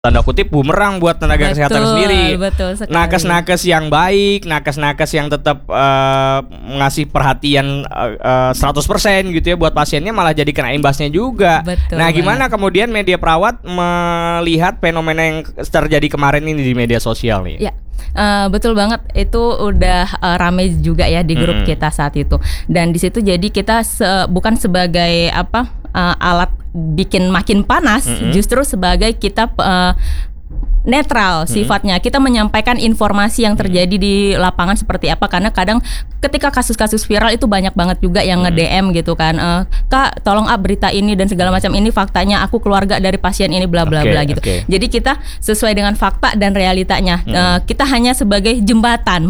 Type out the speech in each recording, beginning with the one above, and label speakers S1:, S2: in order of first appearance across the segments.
S1: tanda kutip bumerang buat tenaga kesehatan sendiri.
S2: Betul sekali.
S1: Nakes-nakes yang baik, nakes-nakes yang tetap ngasih perhatian 100% gitu ya buat pasiennya malah jadi kena imbasnya juga.
S2: Betul
S1: nah, gimana kemudian media perawat melihat fenomena yang terjadi kemarin ini di media sosial nih?
S2: Ya. Betul banget, itu udah rame juga ya di grup kita saat itu. Dan di situ jadi kita bukan sebagai alat bikin makin panas, justru sebagai kita netral sifatnya. Kita menyampaikan informasi yang terjadi di lapangan seperti apa, karena kadang ketika kasus-kasus viral itu banyak banget juga yang nge-DM gitu kan, Kak tolong berita ini dan segala macam, ini faktanya, aku keluarga dari pasien ini bla bla bla gitu. Jadi kita sesuai dengan fakta dan realitanya. Kita hanya sebagai jembatan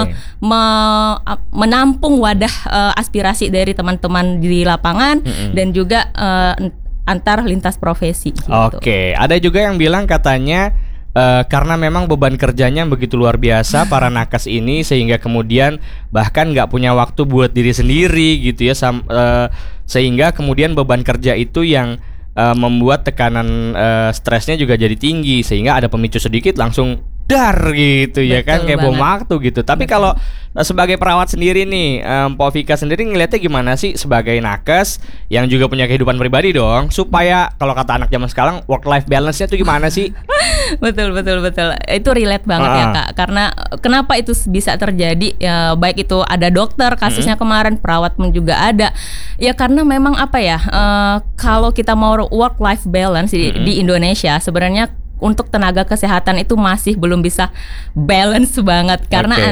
S2: menampung wadah aspirasi dari teman-teman di lapangan dan juga antar lintas profesi gitu.
S1: Oke, ada juga yang bilang katanya karena memang beban kerjanya begitu luar biasa para nakes ini, sehingga kemudian bahkan nggak punya waktu buat diri sendiri gitu ya, sehingga kemudian beban kerja itu yang membuat tekanan stresnya juga jadi tinggi, sehingga ada pemicu sedikit langsung dar gitu. Betul ya kan, kayak bom waktu gitu. Tapi kalau sebagai perawat sendiri nih, Mpok Vika sendiri ngelihatnya gimana sih sebagai nakes yang juga punya kehidupan pribadi dong, supaya kalau kata anak zaman sekarang work life balance-nya tuh gimana sih?
S2: Betul. Itu relate banget ya Kak. Karena kenapa itu bisa terjadi? Ya, baik itu ada dokter kasusnya kemarin, perawat pun juga ada. Ya karena memang kalau kita mau work life balance di Indonesia sebenarnya untuk tenaga kesehatan itu masih belum bisa balance banget, karena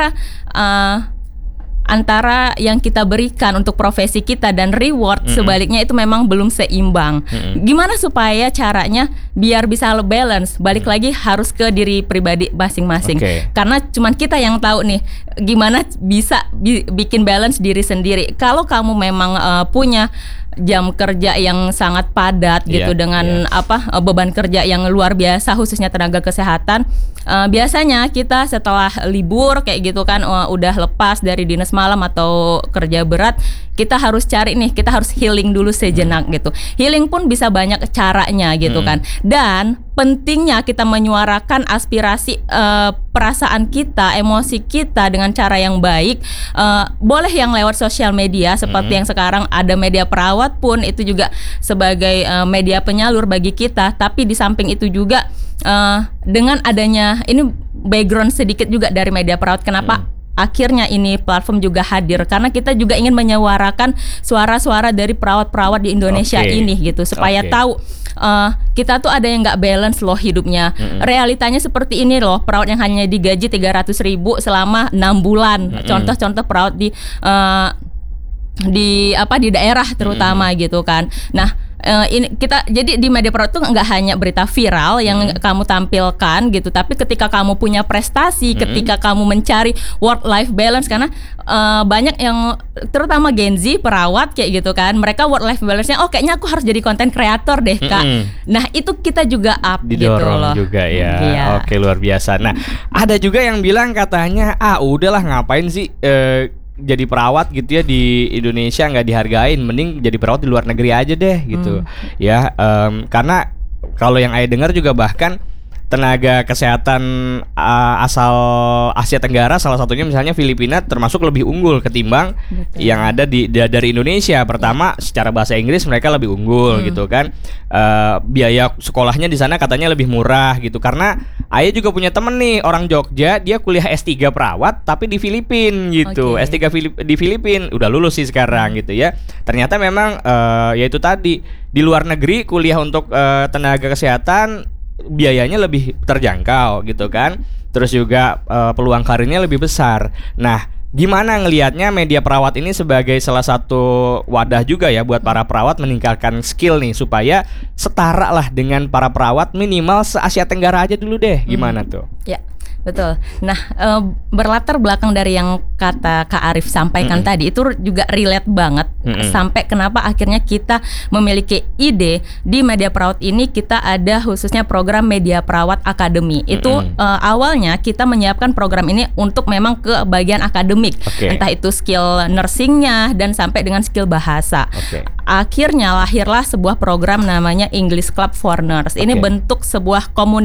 S2: antara yang kita berikan untuk profesi kita dan reward sebaliknya itu memang belum seimbang. Gimana supaya caranya biar bisa balance? Balik lagi harus ke diri pribadi masing-masing. Karena cuman kita yang tahu nih gimana bisa bikin balance diri sendiri. Kalau kamu memang punya jam kerja yang sangat padat gitu, dengan beban kerja yang luar biasa khususnya tenaga kesehatan, biasanya kita setelah libur kayak gitu kan, udah lepas dari dinas malam atau kerja berat, kita harus kita harus healing dulu sejenak gitu. Healing pun bisa banyak caranya gitu kan. Dan pentingnya kita menyuarakan aspirasi perasaan kita, emosi kita dengan cara yang baik. Boleh yang lewat sosial media seperti yang sekarang ada media perawat pun, itu juga sebagai media penyalur bagi kita. Tapi di samping itu juga dengan adanya ini background sedikit juga dari media perawat, kenapa akhirnya ini platform juga hadir, karena kita juga ingin menyuarakan suara-suara dari perawat-perawat di Indonesia ini gitu, supaya tahu kita tuh ada yang nggak balance loh hidupnya. Realitanya seperti ini loh, perawat yang hanya digaji 300.000 selama 6 bulan. Contoh-contoh perawat di daerah terutama gitu kan. Nah, ini kita jadi di media perawat itu nggak hanya berita viral yang kamu tampilkan gitu, tapi ketika kamu punya prestasi, ketika kamu mencari work life balance, karena banyak yang terutama Gen Z perawat kayak gitu kan, mereka work life balance-nya kayaknya aku harus jadi konten kreator deh Kak. Nah itu kita juga up
S1: didorong
S2: gitu loh
S1: juga ya. Oke, luar biasa. Nah ada juga yang bilang katanya udahlah ngapain sih jadi perawat gitu ya di Indonesia nggak dihargain, mending jadi perawat di luar negeri aja deh gitu ya. Karena kalau yang Ayah dengar juga bahkan tenaga kesehatan asal Asia Tenggara, salah satunya misalnya Filipina, termasuk lebih unggul ketimbang yang ada dari Indonesia. Pertama secara bahasa Inggris mereka lebih unggul gitu kan. Biaya sekolahnya di sana katanya lebih murah gitu. Karena Ayah juga punya temen nih orang Jogja, dia kuliah S3 perawat tapi di Filipina gitu. S3 di Filipina, udah lulus sih sekarang gitu ya. Ternyata memang ya itu tadi, di luar negeri kuliah untuk tenaga kesehatan biayanya lebih terjangkau gitu kan. Terus juga peluang karirnya lebih besar. Nah, gimana ngelihatnya media perawat ini sebagai salah satu wadah juga ya buat para perawat meningkatkan skill nih, supaya setara lah dengan para perawat minimal se-Asia Tenggara aja dulu deh. Gimana tuh?
S2: Ya. Betul. Nah, berlatar belakang dari yang kata Kak Arif sampaikan tadi itu juga relate banget sampai kenapa akhirnya kita memiliki ide di Media Perawat ini kita ada khususnya program Media Perawat Academy. Itu awalnya kita menyiapkan program ini untuk memang ke bagian akademik, entah itu skill nursingnya dan sampai dengan skill bahasa. Akhirnya lahirlah sebuah program namanya English Club for Nurse. Ini bentuk sebuah komunitas